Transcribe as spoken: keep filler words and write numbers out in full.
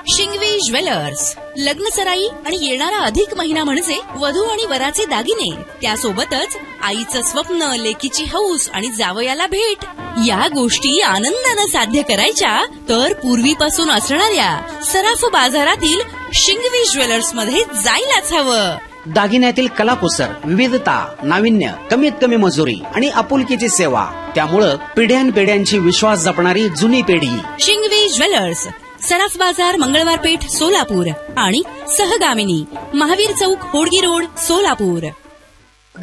Shingvi jewellers. लग्न सराई आणि येणारा अधिक महिना म्हणजे वधू आणि वराचे दागिने, त्यासोबतच आईचं स्वप्न, लेकीची हौस आणि जावयाला भेट, या गोष्टी आनंदानं साध्य करायच्या तर पूर्वीपासून असणाऱ्या सराफ बाजारातील शिंगवी ज्वेलर्स मध्ये जायलाच हवं. दागिन्यातील कलाकुसर, विविधता, नाविन्य, कमीत कमी मजुरी आणि आपुलकीची सेवा, त्यामुळं पिढ्यानपिढ्यांची विश्वास जपणारी जुनी पिढी. शिंगवी ज्वेलर्स, सराफ बाजार, मंगळवार पेठ, सोलापूर आणि सहगामिनी, महावीर चौक, होडगी रोड, सोलापूर.